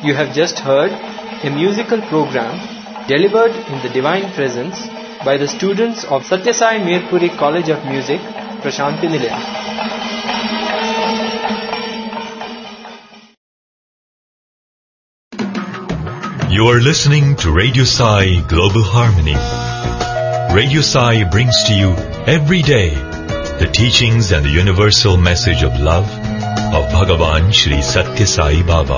You have just heard a musical program delivered in the Divine Presence by the students of Satyasai Mirpuri College of Music, Prashanti Nilaya. You are listening to Radio Sai Global Harmony. Radio Sai brings to you every day the teachings and the universal message of love of Bhagavan Shri Satya Sai Baba.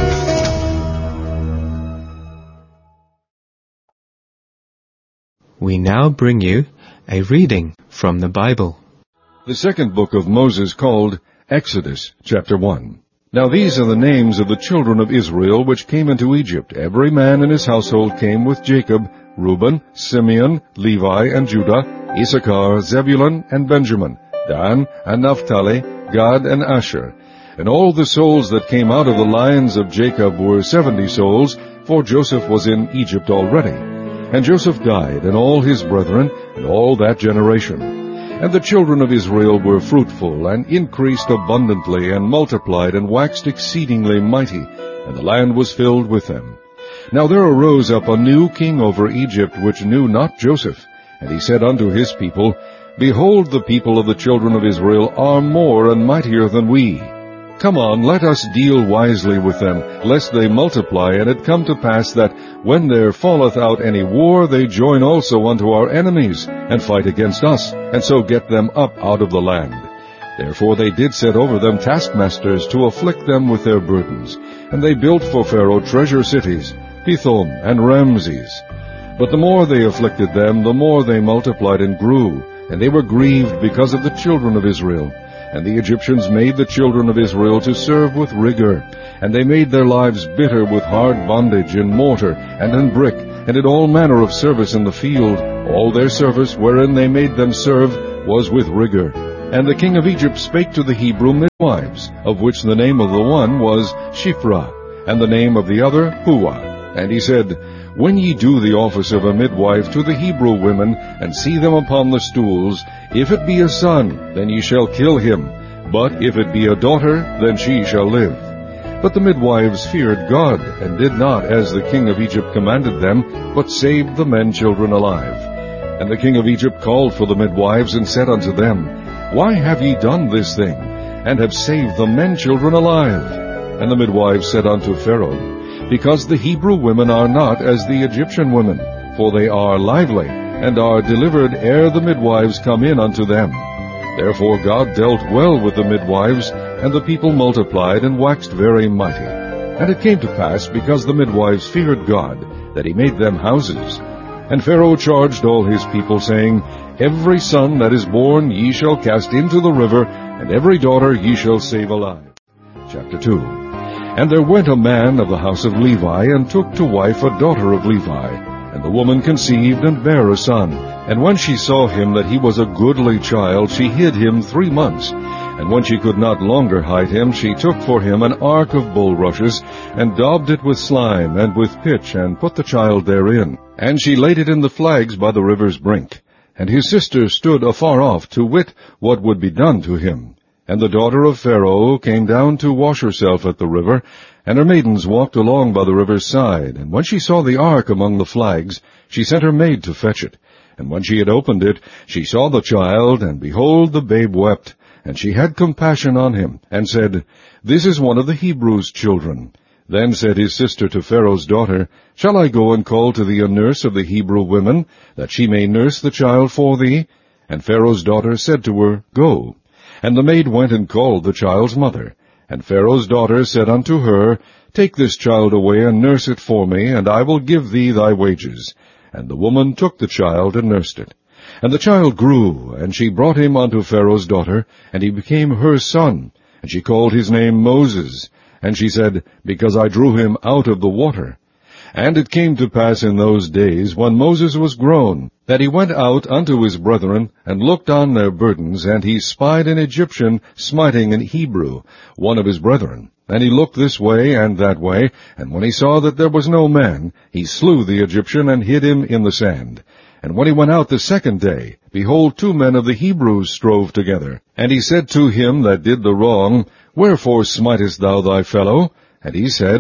We now bring you a reading from the Bible. The second book of Moses, called Exodus, chapter 1. Now these are the names of the children of Israel which came into Egypt. Every man in his household came with Jacob: Reuben, Simeon, Levi, and Judah, Issachar, Zebulun, and Benjamin, Dan, and Naphtali, Gad, and Asher. And all the souls that came out of the lions of Jacob were 70 souls, for Joseph was in Egypt already. And Joseph died, and all his brethren, and all that generation. And the children of Israel were fruitful, and increased abundantly, and multiplied, and waxed exceedingly mighty, and the land was filled with them. Now there arose up a new king over Egypt, which knew not Joseph. And he said unto his people, Behold, the people of the children of Israel are more and mightier than we. Come on, let us deal wisely with them, lest they multiply. And it come to pass that, when there falleth out any war, they join also unto our enemies, and fight against us, and so get them up out of the land. Therefore they did set over them taskmasters, to afflict them with their burdens. And they built for Pharaoh treasure cities, Pithom and Ramses. But the more they afflicted them, the more they multiplied and grew, and they were grieved because of the children of Israel. And the Egyptians made the children of Israel to serve with rigor, and they made their lives bitter with hard bondage in mortar and in brick, and in all manner of service in the field. All their service wherein they made them serve was with rigor. And the king of Egypt spake to the Hebrew midwives, of which the name of the one was Shiphrah, and the name of the other Puah. And he said, When ye do the office of a midwife to the Hebrew women, and see them upon the stools, if it be a son, then ye shall kill him, but if it be a daughter, then she shall live. But the midwives feared God, and did not as the king of Egypt commanded them, but saved the men children alive. And the king of Egypt called for the midwives, and said unto them, Why have ye done this thing, and have saved the men children alive? And the midwives said unto Pharaoh, Because the Hebrew women are not as the Egyptian women, for they are lively, and are delivered ere the midwives come in unto them. Therefore God dealt well with the midwives, and the people multiplied, and waxed very mighty. And it came to pass, because the midwives feared God, that he made them houses. And Pharaoh charged all his people, saying, Every son that is born ye shall cast into the river, and every daughter ye shall save alive. Chapter 2. And there went a man of the house of Levi, and took to wife a daughter of Levi. And the woman conceived, and bare a son. And when she saw him that he was a goodly child, she hid him 3 months. And when she could not longer hide him, she took for him an ark of bulrushes, and daubed it with slime, and with pitch, and put the child therein. And she laid it in the flags by the river's brink. And his sister stood afar off, to wit what would be done to him. And the daughter of Pharaoh came down to wash herself at the river, and her maidens walked along by the river's side. And when she saw the ark among the flags, she sent her maid to fetch it. And when she had opened it, she saw the child, and behold, the babe wept. And she had compassion on him, and said, This is one of the Hebrews' children. Then said his sister to Pharaoh's daughter, Shall I go and call to thee a nurse of the Hebrew women, that she may nurse the child for thee? And Pharaoh's daughter said to her, Go. And the maid went and called the child's mother. And Pharaoh's daughter said unto her, Take this child away, and nurse it for me, and I will give thee thy wages. And the woman took the child, and nursed it. And the child grew, and she brought him unto Pharaoh's daughter, and he became her son. And she called his name Moses. And she said, Because I drew him out of the water. And it came to pass in those days, when Moses was grown, that he went out unto his brethren, and looked on their burdens, and he spied an Egyptian smiting an Hebrew, one of his brethren. And he looked this way and that way, and when he saw that there was no man, he slew the Egyptian, and hid him in the sand. And when he went out the second day, behold, 2 men of the Hebrews strove together. And he said to him that did the wrong, Wherefore smitest thou thy fellow? And he said,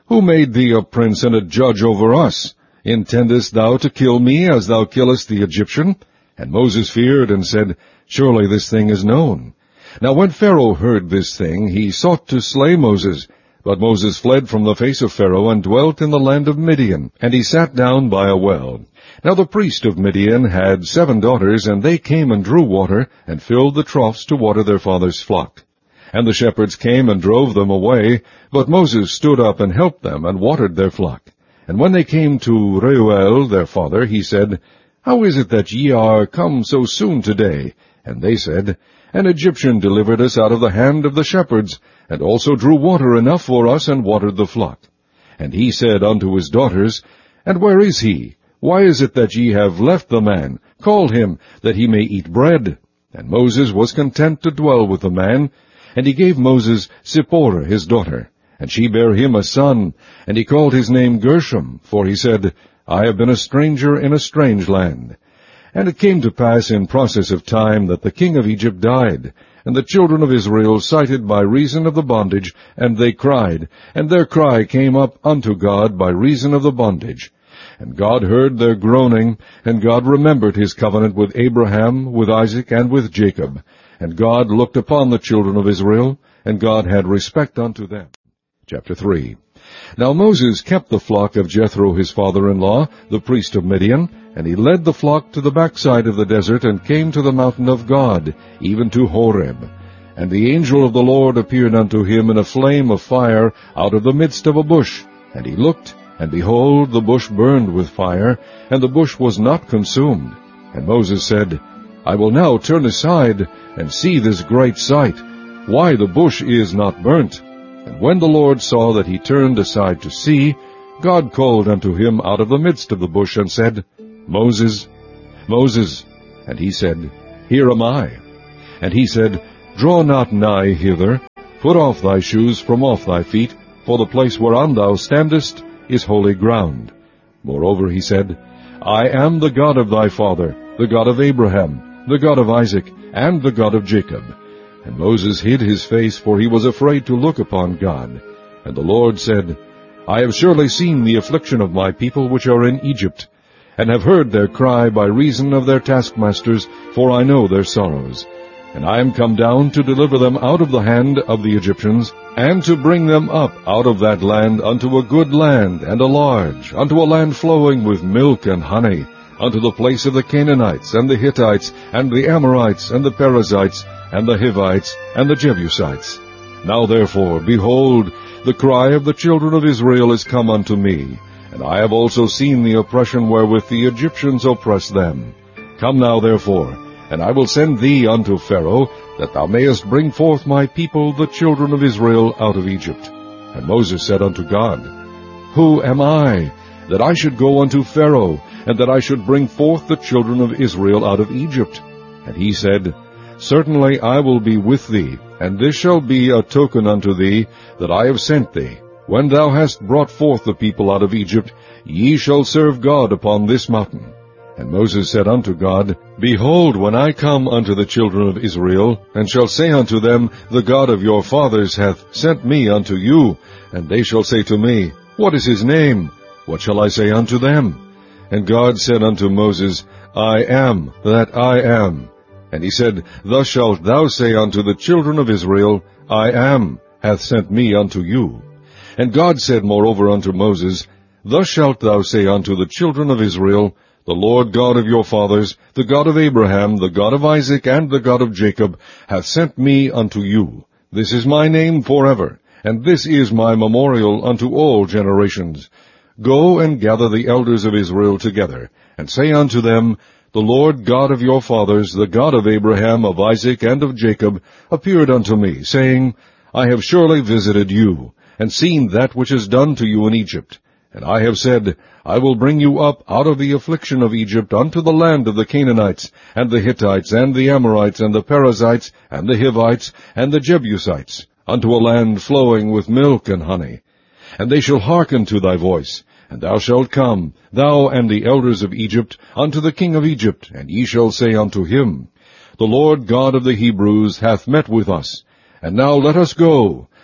Who made thee a prince and a judge over us? Intendest thou to kill me as thou killest the Egyptian? And Moses feared and said, Surely this thing is known. Now when Pharaoh heard this thing, he sought to slay Moses. But Moses fled from the face of Pharaoh and dwelt in the land of Midian, and he sat down by a well. Now the priest of Midian had 7 daughters, and they came and drew water, and filled the troughs to water their father's flock. And the shepherds came and drove them away, but Moses stood up and helped them, and watered their flock. And when they came to Reuel their father, he said, How is it that ye are come so soon today? And they said, An Egyptian delivered us out of the hand of the shepherds, and also drew water enough for us, and watered the flock. And he said unto his daughters, And where is he? Why is it that ye have left the man? Call him, that he may eat bread. And Moses was content to dwell with the man. And he gave Moses Zipporah his daughter. And she bare him a son, and he called his name Gershom, for he said, I have been a stranger in a strange land. And it came to pass in process of time that the king of Egypt died, and the children of Israel sighted by reason of the bondage, and they cried, and their cry came up unto God by reason of the bondage. And God heard their groaning, and God remembered his covenant with Abraham, with Isaac, and with Jacob. And God looked upon the children of Israel, and God had respect unto them. Chapter 3. Now Moses kept the flock of Jethro his father-in-law, the priest of Midian, and he led the flock to the backside of the desert, and came to the mountain of God, even to Horeb. And the angel of the Lord appeared unto him in a flame of fire out of the midst of a bush. And he looked, and behold, the bush burned with fire, and the bush was not consumed. And Moses said, I will now turn aside, and see this great sight, why the bush is not burnt. And when the Lord saw that he turned aside to see, God called unto him out of the midst of the bush, and said, Moses, Moses. And he said, Here am I. And he said, Draw not nigh hither, put off thy shoes from off thy feet, for the place whereon thou standest is holy ground. Moreover he said, I am the God of thy father, the God of Abraham, the God of Isaac, and the God of Jacob. And Moses hid his face, for he was afraid to look upon God. And the Lord said, I have surely seen the affliction of my people which are in Egypt, and have heard their cry by reason of their taskmasters, for I know their sorrows. And I am come down to deliver them out of the hand of the Egyptians, and to bring them up out of that land unto a good land, and a large, unto a land flowing with milk and honey, unto the place of the Canaanites, and the Hittites, and the Amorites, and the Perizzites, and the Hivites, and the Jebusites. Now therefore, behold, the cry of the children of Israel is come unto me, and I have also seen the oppression wherewith the Egyptians oppress them. Come now therefore, and I will send thee unto Pharaoh, that thou mayest bring forth my people, the children of Israel, out of Egypt. And Moses said unto God, Who am I, that I should go unto Pharaoh, and that I should bring forth the children of Israel out of Egypt? And he said, Certainly I will be with thee, and this shall be a token unto thee, that I have sent thee. When thou hast brought forth the people out of Egypt, ye shall serve God upon this mountain. And Moses said unto God, Behold, when I come unto the children of Israel, and shall say unto them, The God of your fathers hath sent me unto you, and they shall say to me, What is his name? What shall I say unto them? And God said unto Moses, I am that I am. And he said, Thus shalt thou say unto the children of Israel, I am hath sent me unto you. And God said moreover unto Moses, Thus shalt thou say unto the children of Israel, The Lord God of your fathers, the God of Abraham, the God of Isaac, and the God of Jacob, hath sent me unto you. This is my name forever, and this is my memorial unto all generations. Go and gather the elders of Israel together, and say unto them, The Lord God of your fathers, the God of Abraham, of Isaac, and of Jacob, appeared unto me, saying, I have surely visited you, and seen that which is done to you in Egypt. And I have said, I will bring you up out of the affliction of Egypt unto the land of the Canaanites, and the Hittites, and the Amorites, and the Perizzites, and the Hivites, and the Jebusites, unto a land flowing with milk and honey. And they shall hearken to thy voice, and thou shalt come, thou and the elders of Egypt, unto the king of Egypt, and ye shall say unto him, The Lord God of the Hebrews hath met with us, and now let us go,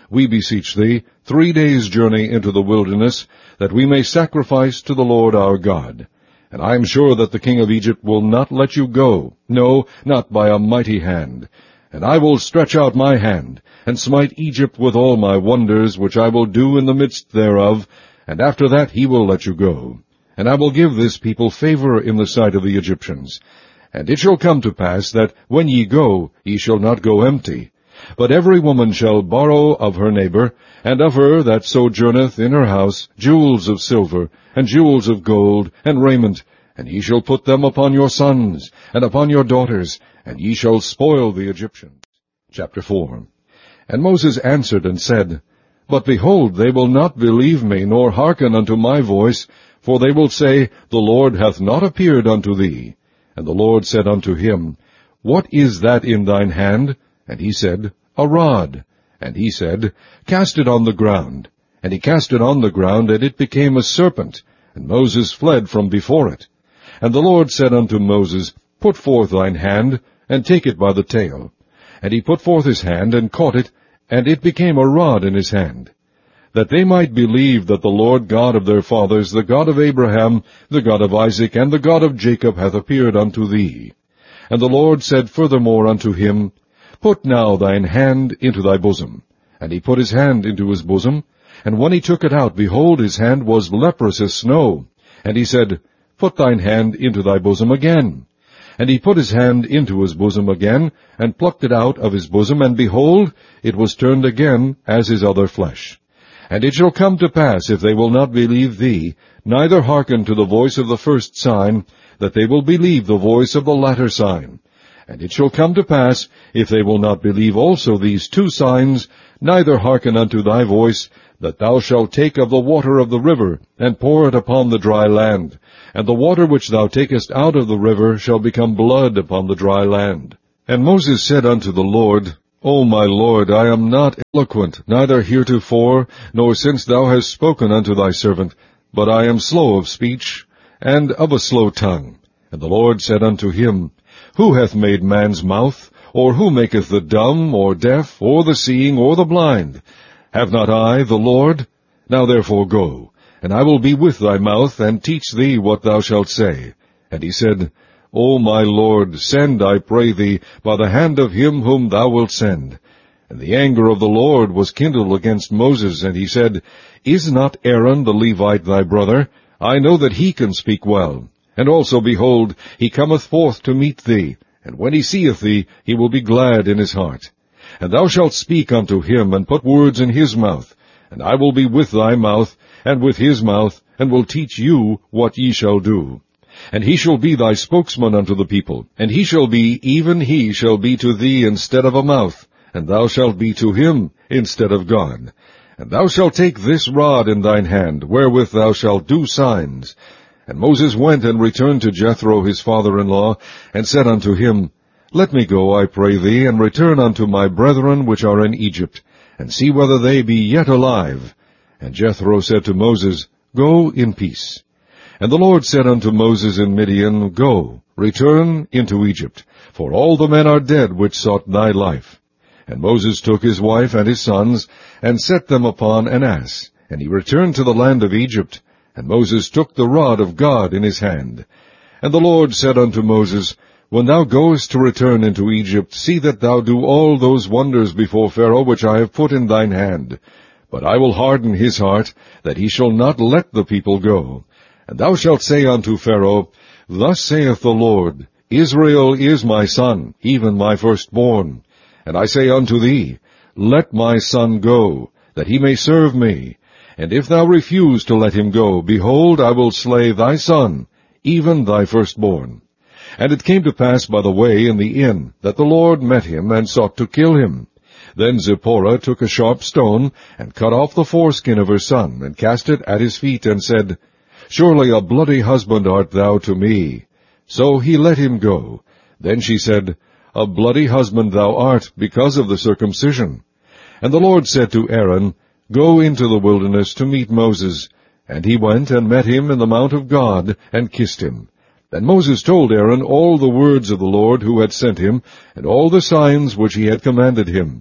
we beseech thee, 3 days' journey into the wilderness, that we may sacrifice to the Lord our God. And I am sure that the king of Egypt will not let you go, no, not by a mighty hand. And I will stretch out my hand, and smite Egypt with all my wonders, which I will do in the midst thereof, and after that he will let you go. And I will give this people favor in the sight of the Egyptians. And it shall come to pass that when ye go, ye shall not go empty. But every woman shall borrow of her neighbor, and of her that sojourneth in her house, jewels of silver, and jewels of gold, and raiment, and ye shall put them upon your sons, and upon your daughters, and ye shall spoil the Egyptians. Chapter 4. And Moses answered and said, But behold, they will not believe me, nor hearken unto my voice, for they will say, The Lord hath not appeared unto thee. And the Lord said unto him, What is that in thine hand? And he said, A rod. And he said, Cast it on the ground. And he cast it on the ground, and it became a serpent. And Moses fled from before it. And the Lord said unto Moses, Put forth thine hand, and take it by the tail. And he put forth his hand, and caught it, and it became a rod in his hand. That they might believe that the Lord God of their fathers, the God of Abraham, the God of Isaac, and the God of Jacob, hath appeared unto thee. And the Lord said furthermore unto him, Put now thine hand into thy bosom. And he put his hand into his bosom, and when he took it out, behold, his hand was leprous as snow. And he said, Put thine hand into thy bosom again. And he put his hand into his bosom again, and plucked it out of his bosom, and behold, it was turned again as his other flesh. And it shall come to pass, if they will not believe thee, neither hearken to the voice of the first sign, that they will believe the voice of the latter sign. And it shall come to pass, if they will not believe also these 2 signs, neither hearken unto thy voice, that thou shalt take of the water of the river, and pour it upon the dry land. And the water which thou takest out of the river shall become blood upon the dry land. And Moses said unto the Lord, O my Lord, I am not eloquent, neither heretofore, nor since thou hast spoken unto thy servant, but I am slow of speech, and of a slow tongue. And the Lord said unto him, Who hath made man's mouth? Or who maketh the dumb, or deaf, or the seeing, or the blind? Have not I, the Lord? Now therefore go, and I will be with thy mouth, and teach thee what thou shalt say. And he said, O my Lord, send, I pray thee, by the hand of him whom thou wilt send. And the anger of the Lord was kindled against Moses, and he said, Is not Aaron the Levite thy brother? I know that he can speak well. And also, behold, he cometh forth to meet thee, and when he seeth thee, he will be glad in his heart. And thou shalt speak unto him, and put words in his mouth. And I will be with thy mouth, and with his mouth, and will teach you what ye shall do. And he shall be thy spokesman unto the people, and he shall be, even he shall be to thee instead of a mouth, and thou shalt be to him instead of God. And thou shalt take this rod in thine hand, wherewith thou shalt do signs. And Moses went and returned to Jethro his father-in-law, and said unto him, Let me go, I pray thee, and return unto my brethren which are in Egypt, and see whether they be yet alive. And Jethro said to Moses, Go in peace. And the Lord said unto Moses in Midian, Go, return into Egypt, for all the men are dead which sought thy life. And Moses took his wife and his sons, and set them upon an ass, and he returned to the land of Egypt. And Moses took the rod of God in his hand. And the Lord said unto Moses, When thou goest to return into Egypt, see that thou do all those wonders before Pharaoh which I have put in thine hand. But I will harden his heart, that he shall not let the people go. And thou shalt say unto Pharaoh, Thus saith the Lord, Israel is my son, even my firstborn. And I say unto thee, Let my son go, that he may serve me. And if thou refuse to let him go, behold, I will slay thy son, even thy firstborn. And it came to pass by the way in the inn, that the Lord met him, and sought to kill him. Then Zipporah took a sharp stone, and cut off the foreskin of her son, and cast it at his feet, and said, Surely a bloody husband art thou to me. So he let him go. Then she said, A bloody husband thou art, because of the circumcision. And the Lord said to Aaron, Go into the wilderness to meet Moses. And he went and met him in the mount of God, and kissed him. Then Moses told Aaron all the words of the Lord who had sent him, and all the signs which he had commanded him.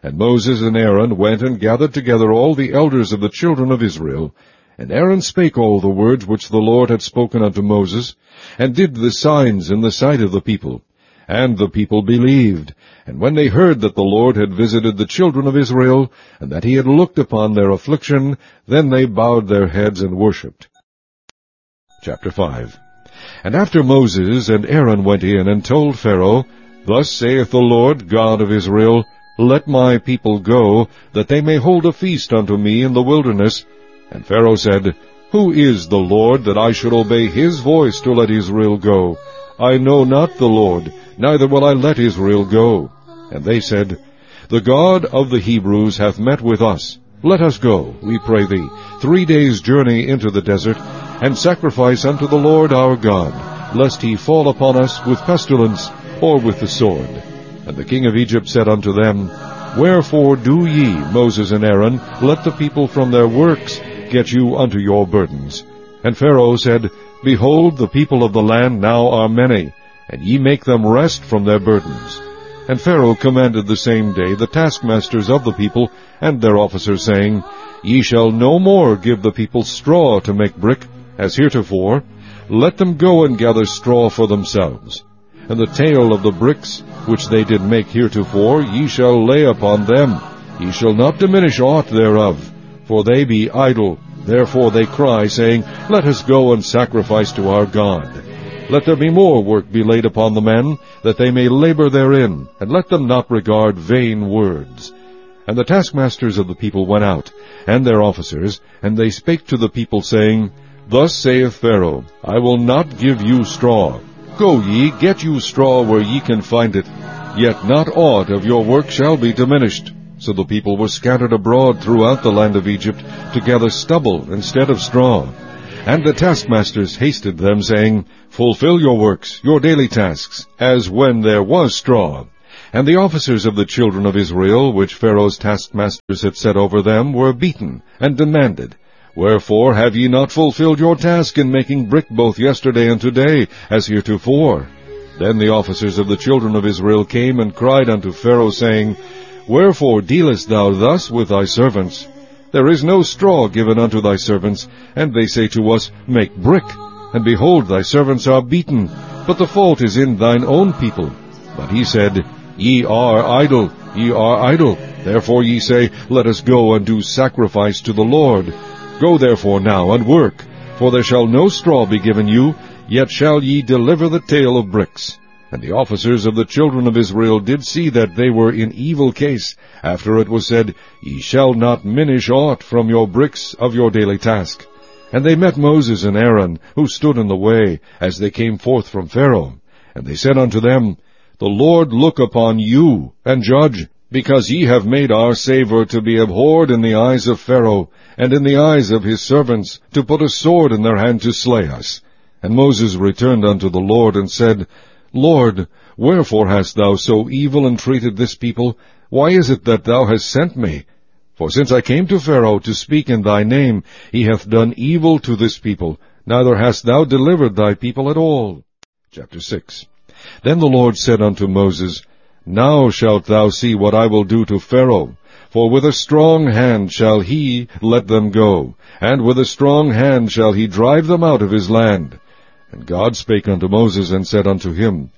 And Moses and Aaron went and gathered together all the elders of the children of Israel. And Aaron spake all the words which the Lord had spoken unto Moses, and did the signs in the sight of the people. And the people believed. And when they heard that the Lord had visited the children of Israel, and that he had looked upon their affliction, then they bowed their heads and worshipped. Chapter 5. And after Moses and Aaron went in and told Pharaoh, Thus saith the Lord God of Israel, Let my people go, that they may hold a feast unto me in the wilderness. And Pharaoh said, Who is the Lord, that I should obey his voice to let Israel go? I know not the Lord, neither will I let Israel go. And they said, The God of the Hebrews hath met with us. Let us go, we pray thee, 3 days' journey into the desert, and sacrifice unto the Lord our God, lest he fall upon us with pestilence, or with the sword. And the king of Egypt said unto them, Wherefore do ye, Moses and Aaron, let the people from their works get you unto your burdens? And Pharaoh said, Behold, the people of the land now are many, and ye make them rest from their burdens. And Pharaoh commanded the same day the taskmasters of the people and their officers, saying, Ye shall no more give the people straw to make brick, as heretofore. Let them go and gather straw for themselves. And the tale of the bricks which they did make heretofore ye shall lay upon them. Ye shall not diminish aught thereof, for they be idle. Therefore they cry, saying, Let us go and sacrifice to our God. Let there be more work be laid upon the men, that they may labor therein, and let them not regard vain words. And the taskmasters of the people went out, and their officers, and they spake to the people, saying, Thus saith Pharaoh, I will not give you straw. Go ye, get you straw where ye can find it, yet not aught of your work shall be diminished. So the people were scattered abroad throughout the land of Egypt, to gather stubble instead of straw. And the taskmasters hasted them, saying, Fulfill your works, your daily tasks, as when there was straw. And the officers of the children of Israel, which Pharaoh's taskmasters had set over them, were beaten, and demanded, Wherefore have ye not fulfilled your task in making brick both yesterday and today, as heretofore? Then the officers of the children of Israel came and cried unto Pharaoh, saying, Wherefore dealest thou thus with thy servants? There is no straw given unto thy servants, and they say to us, Make brick. And behold, thy servants are beaten, but the fault is in thine own people. But he said, Ye are idle, ye are idle. Therefore ye say, Let us go and do sacrifice to the Lord. Go therefore now and work, for there shall no straw be given you, yet shall ye deliver the tale of bricks. And the officers of the children of Israel did see that they were in evil case, after it was said, Ye shall not minish aught from your bricks of your daily task. And they met Moses and Aaron, who stood in the way, as they came forth from Pharaoh. And they said unto them, The Lord look upon you, and judge, because ye have made our savour to be abhorred in the eyes of Pharaoh, and in the eyes of his servants, to put a sword in their hand to slay us. And Moses returned unto the Lord, and said, Lord, wherefore hast thou so evil entreated this people? Why is it that thou hast sent me? For since I came to Pharaoh to speak in thy name, he hath done evil to this people, neither hast thou delivered thy people at all. Chapter 6. Then the Lord said unto Moses, Now shalt thou see what I will do to Pharaoh, for with a strong hand shall he let them go, and with a strong hand shall he drive them out of his land. And God spake unto Moses, and said unto him,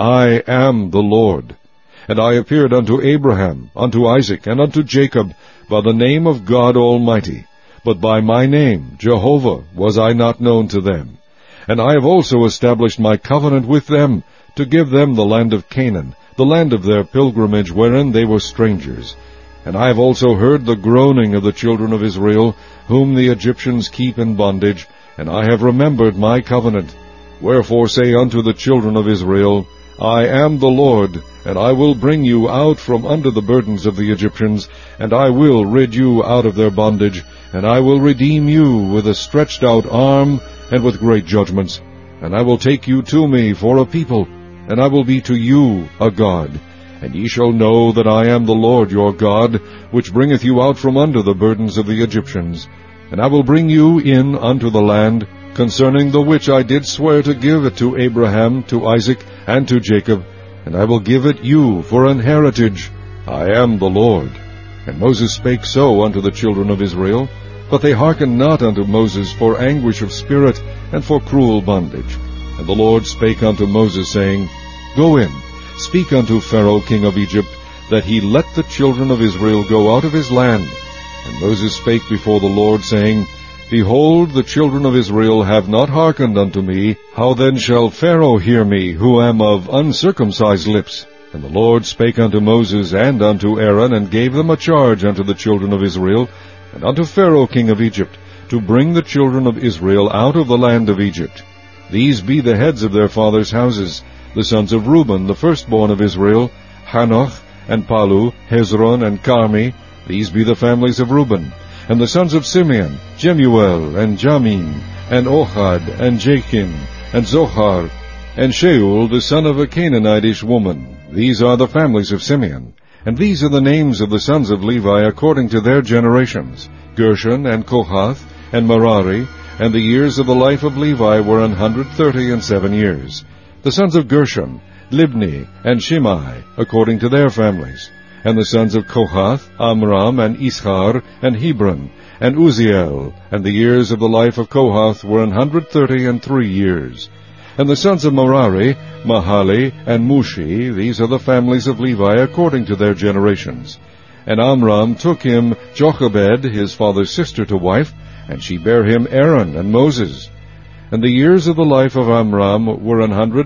I am the Lord. And I appeared unto Abraham, unto Isaac, and unto Jacob, by the name of God Almighty. But by my name, Jehovah, was I not known to them. And I have also established my covenant with them, to give them the land of Canaan, the land of their pilgrimage, wherein they were strangers. And I have also heard the groaning of the children of Israel, whom the Egyptians keep in bondage, and I have remembered my covenant. Wherefore say unto the children of Israel, I am the Lord, and I will bring you out from under the burdens of the Egyptians, and I will rid you out of their bondage, and I will redeem you with a stretched out arm, and with great judgments. And I will take you to me for a people, and I will be to you a God. And ye shall know that I am the Lord your God, which bringeth you out from under the burdens of the Egyptians. And I will bring you in unto the land, concerning the which I did swear to give it to Abraham, to Isaac, and to Jacob, and I will give it you for an heritage. I am the Lord. And Moses spake so unto the children of Israel, but they hearkened not unto Moses for anguish of spirit and for cruel bondage. And the Lord spake unto Moses, saying, Go in, speak unto Pharaoh king of Egypt, that he let the children of Israel go out of his land. And Moses spake before the Lord, saying, Behold, the children of Israel have not hearkened unto me. How then shall Pharaoh hear me, who am of uncircumcised lips? And the Lord spake unto Moses and unto Aaron, and gave them a charge unto the children of Israel, and unto Pharaoh king of Egypt, to bring the children of Israel out of the land of Egypt. These be the heads of their fathers' houses, the sons of Reuben, the firstborn of Israel, Hanoch, and Palu, Hezron, and Carmi. These be the families of Reuben. And the sons of Simeon, Jemuel, and Jamin, and Ohad, and Jachin, and Zohar, and Shaul, the son of a Canaanitish woman. These are the families of Simeon. And these are the names of the sons of Levi according to their generations, Gershon, and Kohath, and Merari. And the years of the life of Levi were 137 years. The sons of Gershon, Libni, and Shimei, according to their families. And the sons of Kohath, Amram, and Ishar, and Hebron, and Uziel. And the years of the life of Kohath were 133 years. And the sons of Merari, Mahali, and Mushi. These are the families of Levi according to their generations. And Amram took him Jochebed, his father's sister, to wife, and she bare him Aaron and Moses. And the years of the life of Amram were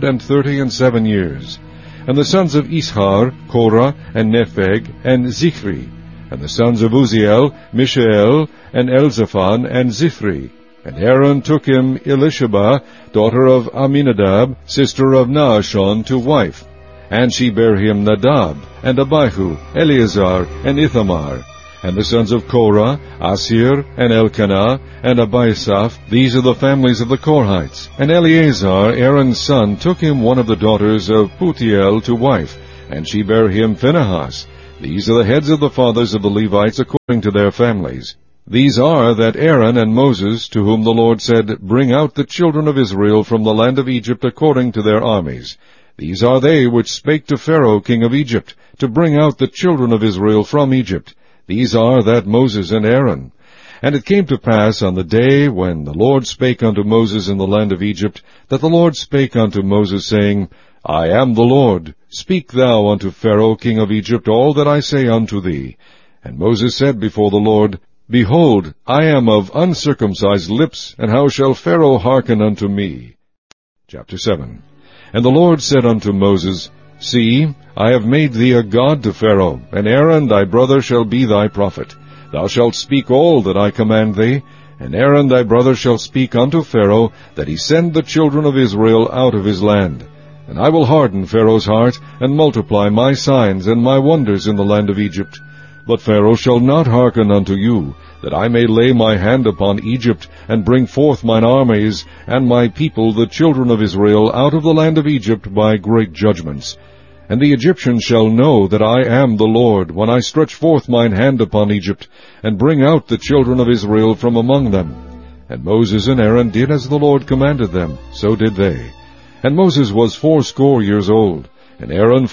137 years. And the sons of Ishar, Korah, and Nepheg, and Zichri. And the sons of Uziel, Mishael, and Elzaphan, and Zithri. And Aaron took him Elisheba, daughter of Aminadab, sister of Naashon, to wife. And she bare him Nadab, and Abihu, Eleazar, and Ithamar. And the sons of Korah, Asir, and Elkanah, and Abiasaph. These are the families of the Korhites. And Eleazar, Aaron's son, took him one of the daughters of Putiel to wife, and she bare him Phinehas. These are the heads of the fathers of the Levites according to their families. These are that Aaron and Moses, to whom the Lord said, Bring out the children of Israel from the land of Egypt according to their armies. These are they which spake to Pharaoh king of Egypt, to bring out the children of Israel from Egypt. These are that Moses and Aaron. And it came to pass on the day when the Lord spake unto Moses in the land of Egypt, that the Lord spake unto Moses, saying, I am the Lord. Speak thou unto Pharaoh king of Egypt all that I say unto thee. And Moses said before the Lord, Behold, I am of uncircumcised lips, and how shall Pharaoh hearken unto me? Chapter 7. And the Lord said unto Moses, See, I have made thee a god to Pharaoh, and Aaron thy brother shall be thy prophet. Thou shalt speak all that I command thee, and Aaron thy brother shall speak unto Pharaoh, that he send the children of Israel out of his land. And I will harden Pharaoh's heart, and multiply my signs and my wonders in the land of Egypt. But Pharaoh shall not hearken unto you, that I may lay my hand upon Egypt, and bring forth mine armies, and my people the children of Israel, out of the land of Egypt by great judgments. And the Egyptians shall know that I am the Lord, when I stretch forth mine hand upon Egypt, and bring out the children of Israel from among them. And Moses and Aaron did as the Lord commanded them, so did they. And Moses was 80 years old, and Aaron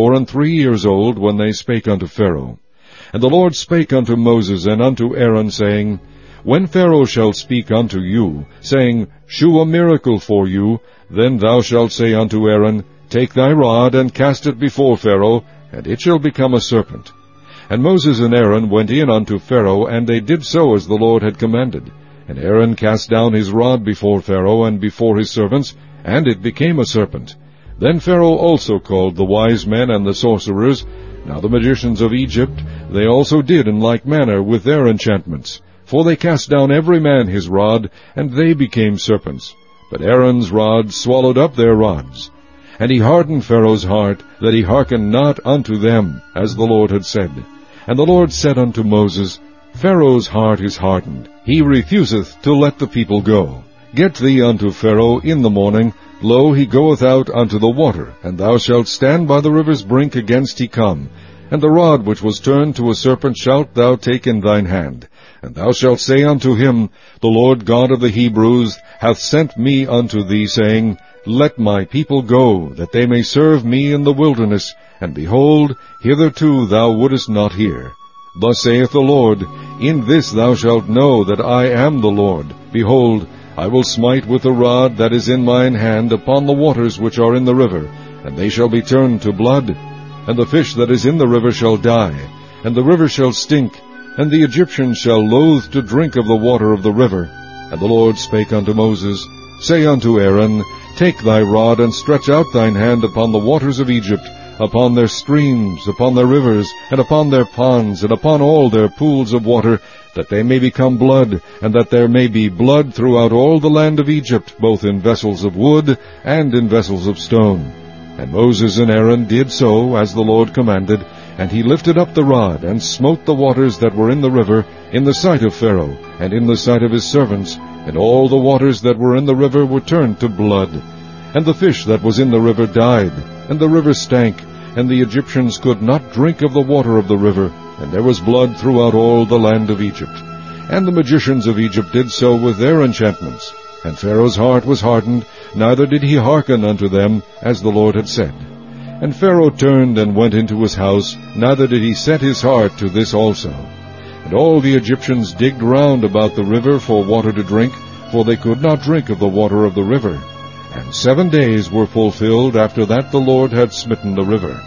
83 years old, when they spake unto Pharaoh. And the Lord spake unto Moses and unto Aaron, saying, When Pharaoh shall speak unto you, saying, Shew a miracle for you, then thou shalt say unto Aaron, Take thy rod, and cast it before Pharaoh, and it shall become a serpent. And Moses and Aaron went in unto Pharaoh, and they did so as the Lord had commanded. And Aaron cast down his rod before Pharaoh and before his servants, and it became a serpent. Then Pharaoh also called the wise men and the sorcerers. Now the magicians of Egypt, they also did in like manner with their enchantments. For they cast down every man his rod, and they became serpents. But Aaron's rod swallowed up their rods. And he hardened Pharaoh's heart, that he hearkened not unto them, as the Lord had said. And the Lord said unto Moses, Pharaoh's heart is hardened. He refuseth to let the people go. Get thee unto Pharaoh in the morning. Lo, he goeth out unto the water, and thou shalt stand by the river's brink against he come. And the rod which was turned to a serpent shalt thou take in thine hand. And thou shalt say unto him, The Lord God of the Hebrews hath sent me unto thee, saying, Let my people go, that they may serve me in the wilderness. And behold, hitherto thou wouldest not hear. Thus saith the Lord, In this thou shalt know that I am the Lord. Behold, I will smite with the rod that is in mine hand upon the waters which are in the river, and they shall be turned to blood. And the fish that is in the river shall die, and the river shall stink, and the Egyptians shall loathe to drink of the water of the river. And the Lord spake unto Moses, Say unto Aaron, Take thy rod, and stretch out thine hand upon the waters of Egypt, upon their streams, upon their rivers, and upon their ponds, and upon all their pools of water, that they may become blood, and that there may be blood throughout all the land of Egypt, both in vessels of wood and in vessels of stone. And Moses and Aaron did so, as the Lord commanded, and he lifted up the rod, and smote the waters that were in the river, in the sight of Pharaoh, and in the sight of his servants, and all the waters that were in the river were turned to blood. And the fish that was in the river died, and the river stank, and the Egyptians could not drink of the water of the river, and there was blood throughout all the land of Egypt. And the magicians of Egypt did so with their enchantments. And Pharaoh's heart was hardened, neither did he hearken unto them, as the Lord had said. And Pharaoh turned and went into his house, neither did he set his heart to this also. And all the Egyptians digged round about the river for water to drink, for they could not drink of the water of the river. And 7 days were fulfilled after that the Lord had smitten the river.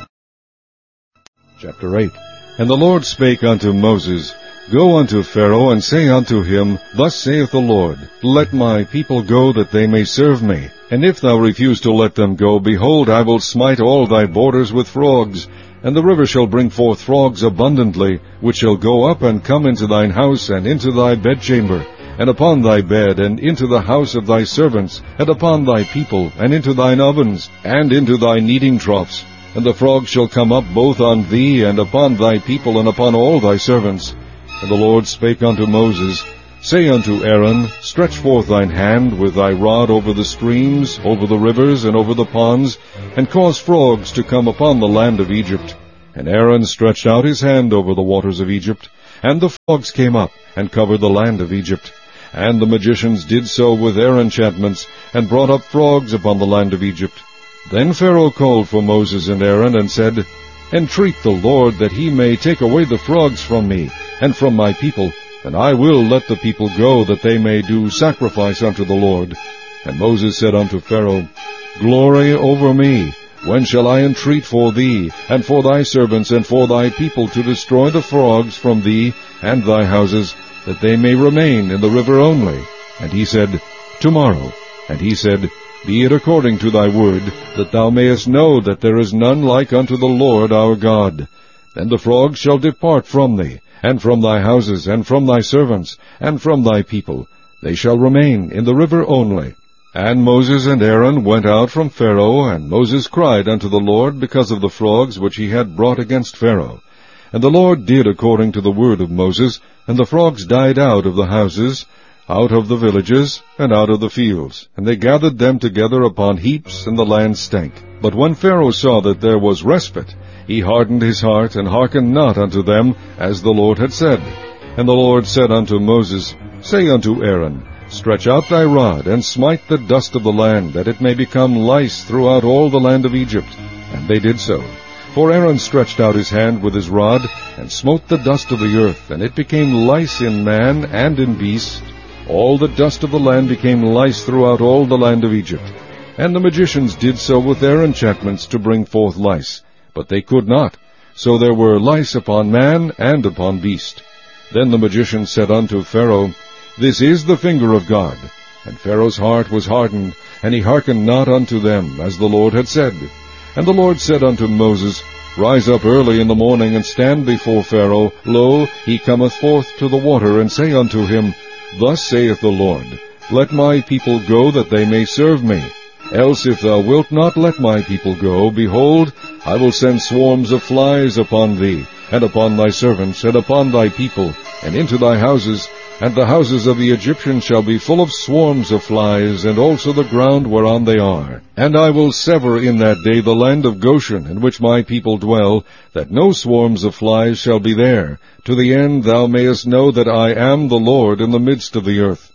Chapter 8. And the Lord spake unto Moses, Go unto Pharaoh, and say unto him, Thus saith the Lord, Let my people go, that they may serve me. And if thou refuse to let them go, behold, I will smite all thy borders with frogs. And the river shall bring forth frogs abundantly, which shall go up and come into thine house, and into thy bedchamber, and upon thy bed, and into the house of thy servants, and upon thy people, and into thine ovens, and into thy kneading troughs. And the frogs shall come up both on thee, and upon thy people, and upon all thy servants. And the Lord spake unto Moses, Say unto Aaron, Stretch forth thine hand with thy rod over the streams, over the rivers, and over the ponds, and cause frogs to come upon the land of Egypt. And Aaron stretched out his hand over the waters of Egypt, and the frogs came up, and covered the land of Egypt. And the magicians did so with their enchantments, and brought up frogs upon the land of Egypt. Then Pharaoh called for Moses and Aaron, and said, Entreat the Lord that he may take away the frogs from me, and from my people, and I will let the people go, that they may do sacrifice unto the Lord. And Moses said unto Pharaoh, Glory over me, when shall I entreat for thee, and for thy servants, and for thy people, to destroy the frogs from thee and thy houses, that they may remain in the river only? And he said, Tomorrow. And he said, Be it according to thy word, that thou mayest know that there is none like unto the Lord our God. Then the frogs shall depart from thee, and from thy houses, and from thy servants, and from thy people. They shall remain in the river only. And Moses and Aaron went out from Pharaoh, and Moses cried unto the Lord because of the frogs which he had brought against Pharaoh. And the Lord did according to the word of Moses, and the frogs died out of the houses, out of the villages, and out of the fields. And they gathered them together upon heaps, and the land stank. But when Pharaoh saw that there was respite, he hardened his heart, and hearkened not unto them, as the Lord had said. And the Lord said unto Moses, Say unto Aaron, Stretch out thy rod, and smite the dust of the land, that it may become lice throughout all the land of Egypt. And they did so. For Aaron stretched out his hand with his rod, and smote the dust of the earth, and it became lice in man and in beast. All the dust of the land became lice throughout all the land of Egypt. And the magicians did so with their enchantments to bring forth lice, but they could not. So there were lice upon man and upon beast. Then the magicians said unto Pharaoh, This is the finger of God. And Pharaoh's heart was hardened, and he hearkened not unto them, as the Lord had said. And the Lord said unto Moses, Rise up early in the morning, and stand before Pharaoh. Lo, he cometh forth to the water, and say unto him, Thus saith the Lord, Let my people go, that they may serve me. Else if thou wilt not let my people go, behold, I will send swarms of flies upon thee, and upon thy servants, and upon thy people, and into thy houses, and the houses of the Egyptians shall be full of swarms of flies, and also the ground whereon they are. And I will sever in that day the land of Goshen, in which my people dwell, that no swarms of flies shall be there, to the end thou mayest know that I am the Lord in the midst of the earth.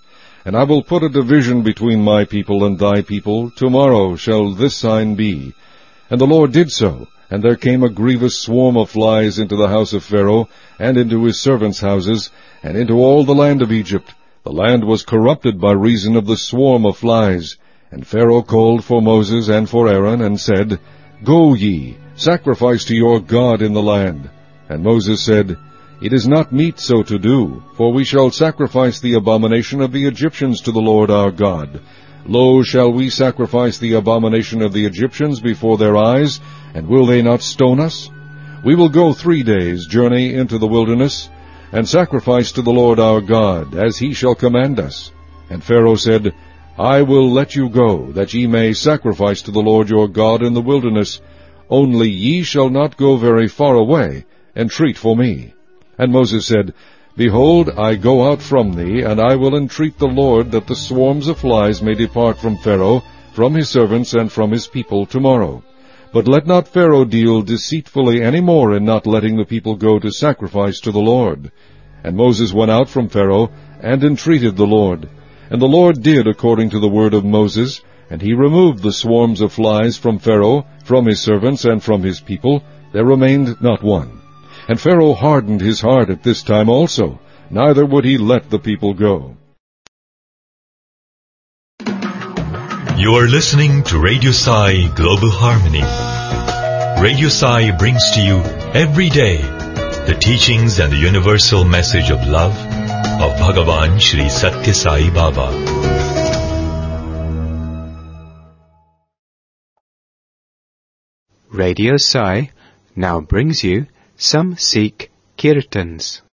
And I will put a division between my people and thy people. Tomorrow shall this sign be. And the Lord did so. And there came a grievous swarm of flies into the house of Pharaoh, and into his servants' houses, and into all the land of Egypt. The land was corrupted by reason of the swarm of flies. And Pharaoh called for Moses and for Aaron, and said, Go ye, sacrifice to your God in the land. And Moses said, It is not meet so to do, for we shall sacrifice the abomination of the Egyptians to the Lord our God. Lo, shall we sacrifice the abomination of the Egyptians before their eyes, and will they not stone us? We will go 3 days' journey into the wilderness, and sacrifice to the Lord our God, as he shall command us. And Pharaoh said, I will let you go, that ye may sacrifice to the Lord your God in the wilderness. Only ye shall not go very far away, entreat for me. And Moses said, Behold, I go out from thee, and I will entreat the Lord that the swarms of flies may depart from Pharaoh, from his servants, and from his people tomorrow. But let not Pharaoh deal deceitfully any more in not letting the people go to sacrifice to the Lord. And Moses went out from Pharaoh, and entreated the Lord. And the Lord did according to the word of Moses, and he removed the swarms of flies from Pharaoh, from his servants, and from his people. There remained not one. And Pharaoh hardened his heart at this time also, neither would he let the people go. You are listening to Radio Sai Global Harmony. Radio Sai brings to you every day the teachings and the universal message of love of Bhagavan Shri Satya Sai Baba. Radio Sai now brings you some Sikh Kirtans.